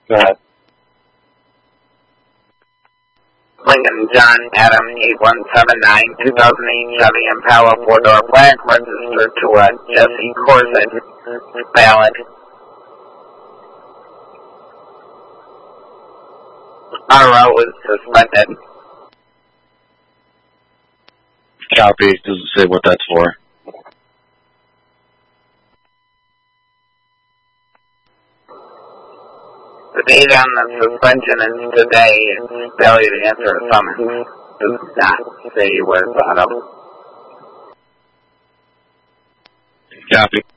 Go ahead. Lincoln John Adam 8179 2008 Chevy Impala 4-door black registered to a Jesse Corset valid. RO was suspended. Copy. Doesn't say what that's for. The date on the suspension is today, and failure to answer a summons does not say where it's out of. Copy.